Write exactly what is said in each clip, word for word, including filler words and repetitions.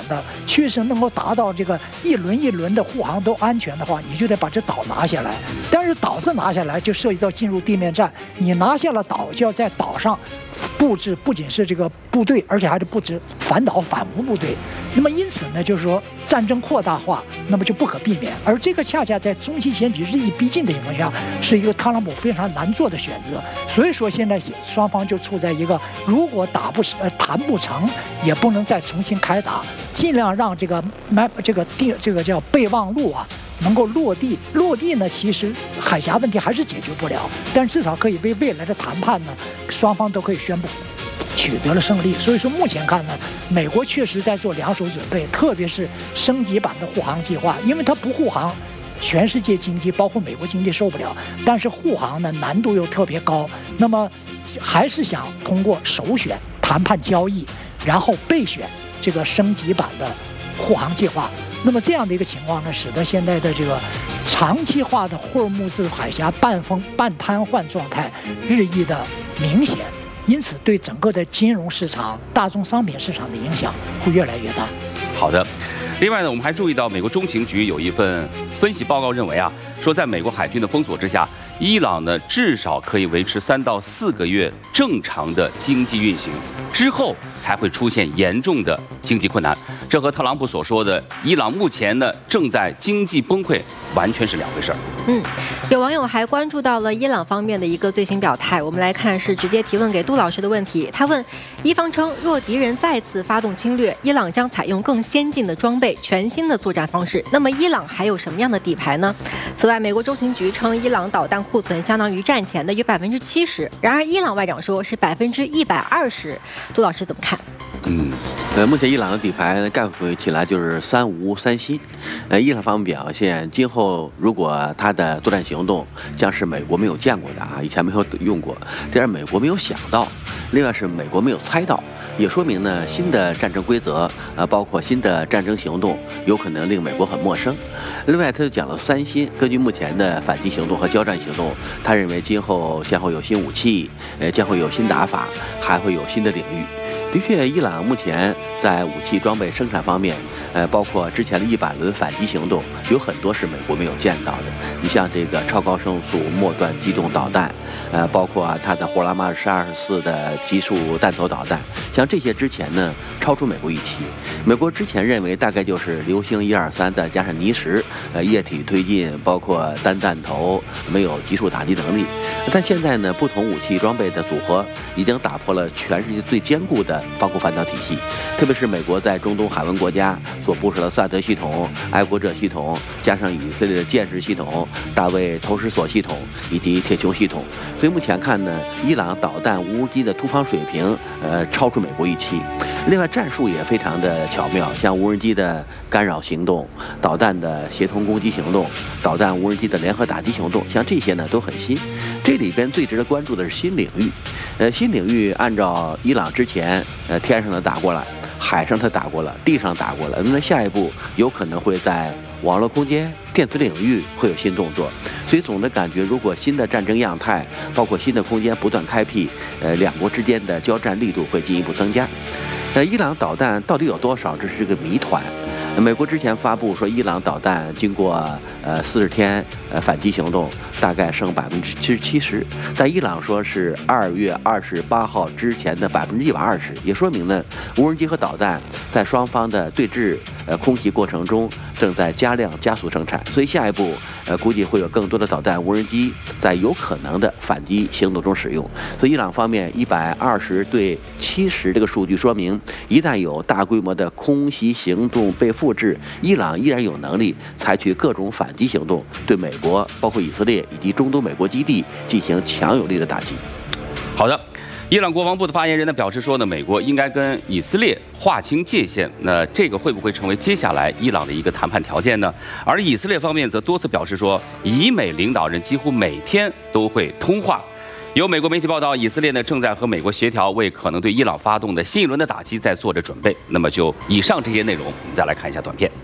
的，确实能够达到这个一轮一轮的护航都安全的话，你就得把这岛拿下来。但是岛子拿下来就涉及到进入地面战，你拿下了岛，就要在岛上布置不仅是这个部队，而且还是布置反导反无部队。那么因此呢，就是说战争扩大化，那么就不可避免。而这个恰恰在中期选举日益逼近的情况下，是一个特朗普非常难做的选择。所以说现在双方就处在一个如果打不呃谈不成，也不能再重新开打，尽量让这个买这个地这个叫备忘录啊能够落地。落地呢，其实海峡问题还是解决不了，但至少可以为未来的谈判呢，双方都可以宣布取得了胜利。所以说目前看呢，美国确实在做两手准备，特别是升级版的护航计划，因为它不护航，全世界经济包括美国经济受不了，但是护航呢难度又特别高，那么还是想通过首选谈判交易，然后备选这个升级版的护航计划。那么这样的一个情况呢，使得现在的这个长期化的霍尔木兹海峡半封半瘫痪状态日益的明显，因此对整个的金融市场、大宗商品市场的影响会越来越大。 好的。另外呢，我们还注意到，美国中情局有一份分析报告认为啊，说在美国海军的封锁之下，伊朗呢至少可以维持三到四个月正常的经济运行，之后才会出现严重的经济困难。这和特朗普所说的伊朗目前呢正在经济崩溃完全是两回事儿。 嗯，有网友还关注到了伊朗方面的一个最新表态，我们来看是直接提问给杜老师的问题。他问，伊方称若敌人再次发动侵略，伊朗将采用更先进的装备、全新的作战方式，那么伊朗还有什么样的底牌呢？此外，美国中情局称伊朗导弹库存相当于战前的约百分之七十，然而伊朗外长说是百分之一百二十。杜老师怎么看？ 嗯，呃，目前伊朗的底牌概括起来就是三无三新。呃，伊朗方面表现，今后如果他的作战行动将是美国没有见过的啊，以前没有用过，第二美国没有想到，另外是美国没有猜到，也说明呢新的战争规则，呃，包括新的战争行动，有可能令美国很陌生。另外，他就讲了三新，根据目前的反击行动和交战行动，他认为今后将会有新武器，呃，将会有新打法，还会有新的领域。的确，伊朗目前在武器装备生产方面，呃，包括之前的一百轮反击行动，有很多是美国没有见到的。你像这个超高声速末段机动导弹，呃，包括它的霍拉马十二四的集束弹头导弹，像这些之前呢超出美国预期。美国之前认为大概就是流星一二三再加上泥石，呃，液体推进，包括单弹头，没有集束打击能力。但现在呢，不同武器装备的组合已经打破了全世界最坚固的防空反导体系，特别是美国在中东海湾国家所部署的萨德系统、爱国者系统，加上以色列的剑士系统、大卫投石索系统以及铁穹系统。所以目前看呢，伊朗导弹无人机的突防水平，呃，超出美国预期。另外，战术也非常的巧妙，像无人机的干扰行动、导弹的协同攻击行动、导弹无人机的联合打击行动，像这些呢都很新。这里边最值得关注的是新领域，呃，新领域按照伊朗之前，呃，天上的打过了，海上它打过了，地上打过了，那么下一步有可能会在网络空间、电子领域会有新动作。所以总的感觉，如果新的战争样态，包括新的空间不断开辟，呃，两国之间的交战力度会进一步增加。呃，伊朗导弹到底有多少？这是个谜团。美国之前发布说，伊朗导弹经过呃四十天呃反击行动，大概剩百分之七七十，但伊朗说是二月二十八号之前的百分之一百二十，也说明呢，无人机和导弹在双方的对峙呃空袭过程中正在加量加速生产，所以下一步呃估计会有更多的导弹无人机在有可能的反击行动中使用。所以伊朗方面一百二十对七十这个数据说明，一旦有大规模的空袭行动被复制，伊朗依然有能力采取各种反击行动，对美国包括以色列以及中东美国基地进行强有力的打击。 好的。伊朗国防部的发言人呢表示说呢，美国应该跟以色列划清界限，那这个会不会成为接下来伊朗的一个谈判条件呢？而以色列方面则多次表示说，以美领导人几乎每天都会通话。有美国媒体报道，以色列呢正在和美国协调，为可能对伊朗发动的新一轮的打击在做着准备。那么就以上这些内容，我们再来看一下短片。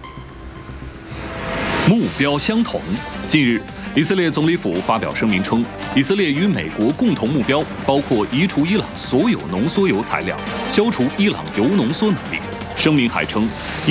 目标相同。近日，以色列总理府发表声明称，以色列与美国共同目标包括移除伊朗所有浓缩铀材料，消除伊朗铀浓缩能力。声明还称，